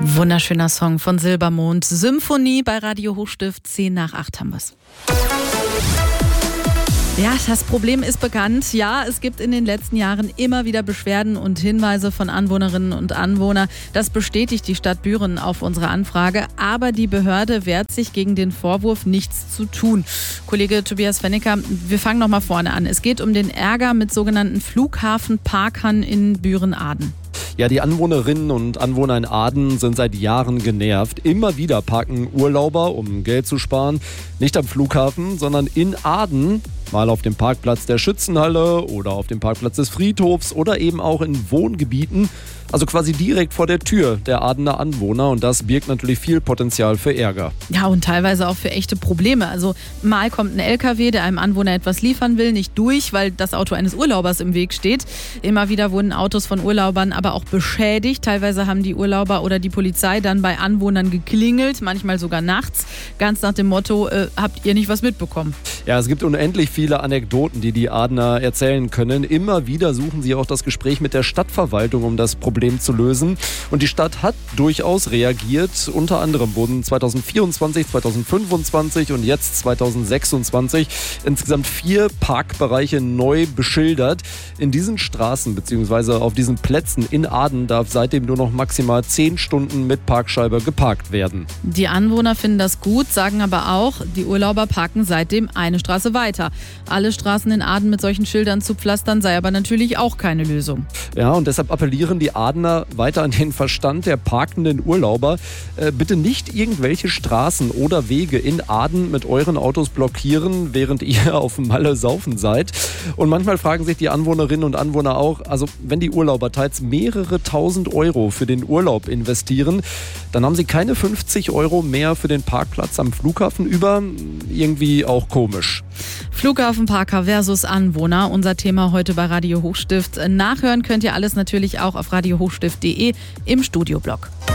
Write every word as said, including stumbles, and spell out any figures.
Wunderschöner Song von Silbermond. Symphonie bei Radio Hochstift. zehn nach acht haben wir's. Ja, das Problem ist bekannt. Ja, es gibt in den letzten Jahren immer wieder Beschwerden und Hinweise von Anwohnerinnen und Anwohnern. Das bestätigt die Stadt Büren auf unsere Anfrage. Aber die Behörde wehrt sich gegen den Vorwurf, nichts zu tun. Kollege Tobias Fennecker, wir fangen noch mal vorne an. Es geht um den Ärger mit sogenannten Flughafenparkern in Büren-Aden. Ja, die Anwohnerinnen und Anwohner in Aden sind seit Jahren genervt. Immer wieder parken Urlauber, um Geld zu sparen, nicht am Flughafen, sondern in Aden. Mal auf dem Parkplatz der Schützenhalle oder auf dem Parkplatz des Friedhofs oder eben auch in Wohngebieten. Also quasi direkt vor der Tür der Adener Anwohner, und das birgt natürlich viel Potenzial für Ärger. Ja, und teilweise auch für echte Probleme. Also mal kommt ein L K W, der einem Anwohner etwas liefern will, nicht durch, weil das Auto eines Urlaubers im Weg steht. Immer wieder wurden Autos von Urlaubern aber auch beschädigt. Teilweise haben die Urlauber oder die Polizei dann bei Anwohnern geklingelt, manchmal sogar nachts, ganz nach dem Motto, äh, habt ihr nicht was mitbekommen? Ja, es gibt unendlich viele Anekdoten, die die Adener erzählen können. Immer wieder suchen sie auch das Gespräch mit der Stadtverwaltung, um das Problem zu lösen. Und die Stadt hat durchaus reagiert. Unter anderem wurden zweitausendvierundzwanzig, zweitausendfünfundzwanzig und jetzt zweitausendsechsundzwanzig insgesamt vier Parkbereiche neu beschildert. In diesen Straßen bzw. auf diesen Plätzen in Aden darf seitdem nur noch maximal zehn Stunden mit Parkscheibe geparkt werden. Die Anwohner finden das gut, sagen aber auch, die Urlauber parken seitdem eine Straße weiter. Alle Straßen in Aden mit solchen Schildern zu pflastern sei aber natürlich auch keine Lösung. Ja, und deshalb appellieren die Adener weiter an den Verstand der parkenden Urlauber. Äh, bitte nicht irgendwelche Straßen oder Wege in Aden mit euren Autos blockieren, während ihr auf Malle saufen seid. Und manchmal fragen sich die Anwohnerinnen und Anwohner auch, also wenn die Urlauber teils mehrere tausend Euro für den Urlaub investieren, dann haben sie keine fünfzig Euro mehr für den Parkplatz am Flughafen über. Irgendwie auch komisch. Flughafenparker versus Anwohner, unser Thema heute bei Radio Hochstift. Nachhören könnt ihr alles natürlich auch auf radio hochstift punkt de im Studioblog.